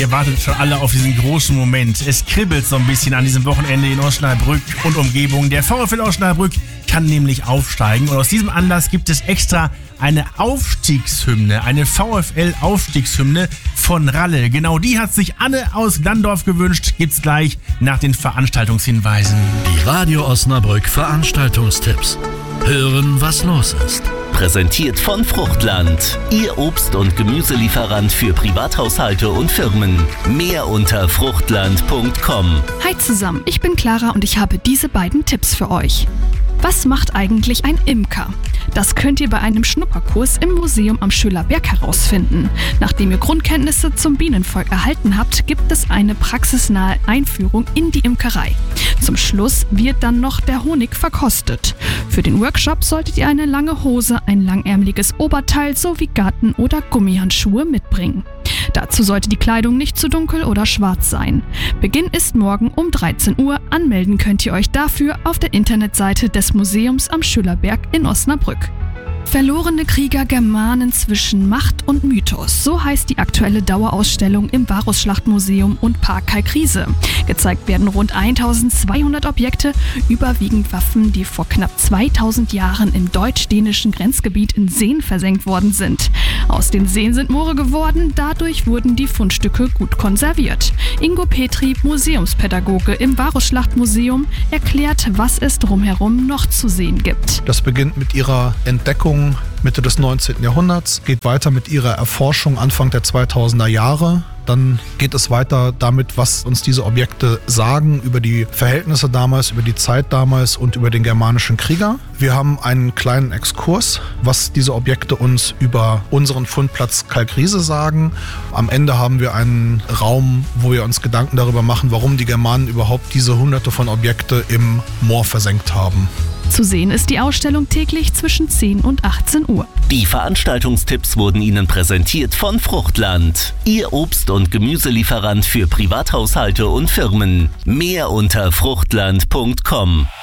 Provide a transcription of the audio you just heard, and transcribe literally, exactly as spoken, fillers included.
Ihr wartet schon alle auf diesen großen Moment. Es kribbelt so ein bisschen an diesem Wochenende in Osnabrück und Umgebung. Der VfL Osnabrück kann nämlich aufsteigen. Und aus diesem Anlass gibt es extra eine Aufstiegshymne, eine VfL-Aufstiegshymne von Ralle. Genau die hat sich Anne aus Glandorf gewünscht. Gibt's gleich nach den Veranstaltungshinweisen. Die Radio Osnabrück Veranstaltungstipps. Hören, was los ist. Präsentiert von Fruchtland. Ihr Obst- und Gemüselieferant für Privathaushalte und Firmen. Mehr unter fruchtland punkt com. Hi zusammen, ich bin Clara und ich habe diese beiden Tipps für euch. Was macht eigentlich ein Imker? Das könnt ihr bei einem Schnupperkurs im Museum am Schülerberg herausfinden. Nachdem ihr Grundkenntnisse zum Bienenvolk erhalten habt, gibt es eine praxisnahe Einführung in die Imkerei. Zum Schluss wird dann noch der Honig verkostet. Für den Workshop solltet ihr eine lange Hose, ein langärmeliges Oberteil sowie Garten- oder Gummihandschuhe mitbringen. Dazu sollte die Kleidung nicht zu dunkel oder schwarz sein. Beginn ist morgen um dreizehn Uhr. Anmelden könnt ihr euch dafür auf der Internetseite des Museums am Schülerberg in Osnabrück. Verlorene Krieger Germanen zwischen Macht und Mythos. So heißt die aktuelle Dauerausstellung im Varusschlachtmuseum und Park Kalkriese. Gezeigt werden rund eintausendzweihundert Objekte, überwiegend Waffen, die vor knapp zweitausend Jahren im deutsch-dänischen Grenzgebiet in Seen versenkt worden sind. Aus den Seen sind Moore geworden, dadurch wurden die Fundstücke gut konserviert. Ingo Petri, Museumspädagoge im Varusschlachtmuseum, erklärt, was es drumherum noch zu sehen gibt. Das beginnt mit ihrer Entdeckung Mitte des neunzehnten Jahrhunderts, geht weiter mit ihrer Erforschung Anfang der zweitausender Jahre. Dann geht es weiter damit, was uns diese Objekte sagen über die Verhältnisse damals, über die Zeit damals und über den germanischen Krieger. Wir haben einen kleinen Exkurs, was diese Objekte uns über unseren Fundplatz Kalkriese sagen. Am Ende haben wir einen Raum, wo wir uns Gedanken darüber machen, warum die Germanen überhaupt diese hunderte von Objekte im Moor versenkt haben. Zu sehen ist die Ausstellung täglich zwischen zehn und achtzehn Uhr. Die Veranstaltungstipps wurden Ihnen präsentiert von Fruchtland. Ihr Obst- und Gemüselieferant für Privathaushalte und Firmen. Mehr unter fruchtland punkt com.